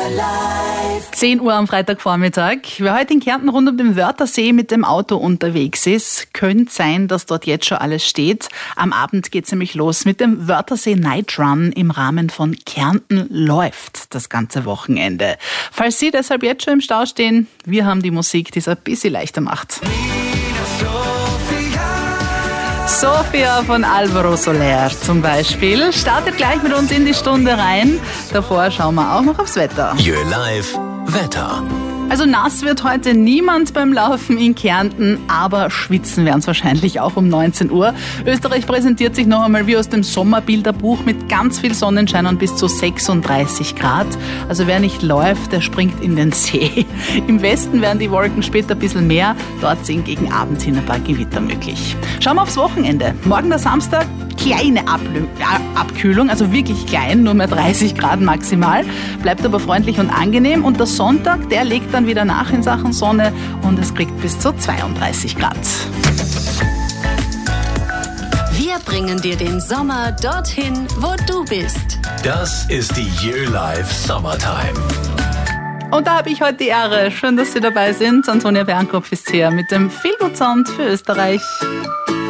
10 Uhr am Freitagvormittag. Wer heute in Kärnten rund um den Wörthersee mit dem Auto unterwegs ist, könnte sein, dass dort jetzt schon alles steht. Am Abend geht's nämlich los mit dem Wörthersee Night Run im Rahmen von Kärnten läuft das ganze Wochenende. Falls Sie deshalb jetzt schon im Stau stehen, wir haben die Musik, die es ein bisschen leichter macht. Sofia von Alvaro Soler zum Beispiel startet gleich mit uns in die Stunde rein. Davor schauen wir auch noch aufs Wetter. Your Life Wetter. Also nass wird heute niemand beim Laufen in Kärnten, aber schwitzen werden es wahrscheinlich auch um 19 Uhr. Österreich präsentiert sich noch einmal wie aus dem Sommerbilderbuch mit ganz viel Sonnenschein und bis zu 36 Grad. Also wer nicht läuft, der springt in den See. Im Westen werden die Wolken später ein bisschen mehr. Dort sind gegen Abend hin ein paar Gewitter möglich. Schauen wir aufs Wochenende. Morgen der Samstag. Kleine Abkühlung, also wirklich klein, nur mehr 30 Grad maximal, bleibt aber freundlich und angenehm. Und der Sonntag, der legt dann wieder nach in Sachen Sonne und es kriegt bis zu 32 Grad. Wir bringen dir den Sommer dorthin, wo du bist. Das ist die Your Life Summertime. Und da habe ich heute die Ehre. Schön, dass Sie dabei sind. Antonia Bernkopf ist hier mit dem Feelgood Sound für Österreich.